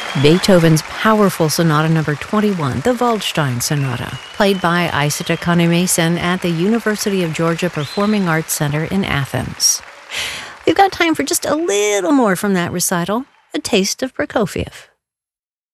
Beethoven's powerful Sonata Number 21, the Waldstein Sonata, played by Isata Kahn-Mason at the University of Georgia Performing Arts Center in Athens. We've got time for just a little more from that recital, a taste of Prokofiev.